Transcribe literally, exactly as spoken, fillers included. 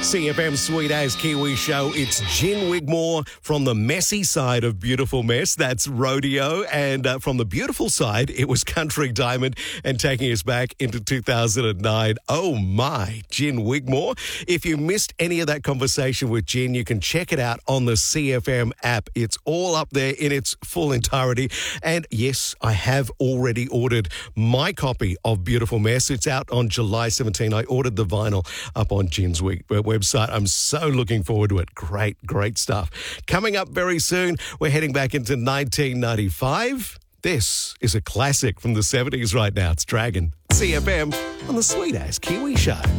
C F M Sweet As Kiwi Show. It's Jen Wigmore from the messy side of Beautiful Mess. That's Rodeo. And uh, from the beautiful side, it was Country Diamond and taking us back into two thousand nine. Oh my, Jen Wigmore. If you missed any of that conversation with Jen, you can check it out on the C F M app. It's all up there in its full entirety. And yes, I have already ordered my copy of Beautiful Mess. It's out on July seventeenth. I ordered the vinyl up on Jen's week, website. I'm so looking forward to it. Great, great stuff. Coming up very soon, we're heading back into nineteen ninety-five. This is a classic from the seventies right now. It's Dragon. C F M on the Sweet As Kiwi Show.